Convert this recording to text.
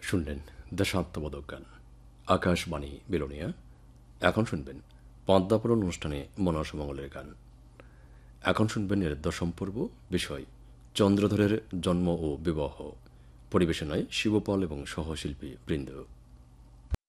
শুনলেন দেশাত্মবোধক গান। আকাশবাণী বেলোনিয়া। এখন শুনবেন পদ্মাপুরণ অনুষ্ঠানে মনসামঙ্গলের গান। এখন শুনবেন এর দশম পর্ব, বিষয় চন্দ্রধরের জন্ম ও বিবাহ। পরিবেশনায় শিবপাল এবং সহশিল্পী বৃন্দ।